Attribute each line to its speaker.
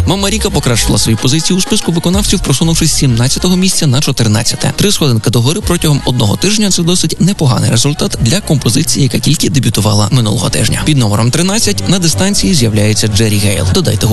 Speaker 1: Мама Ріка покращила свої позиції у списку виконавців, просунувшись з 17-го місця на 14-те. 3 сходинки догори протягом одного тижня – це досить непоганий результат для композиції, яка тільки дебютувала минулого тижня. Під номером 13 на дистанції з'являється Джері Гейл. Додайте